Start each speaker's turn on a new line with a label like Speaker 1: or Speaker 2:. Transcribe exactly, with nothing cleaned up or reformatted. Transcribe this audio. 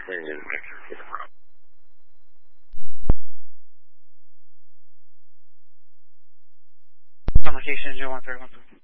Speaker 1: Landon Victor for the Bravo.
Speaker 2: Conversation zero one three one three.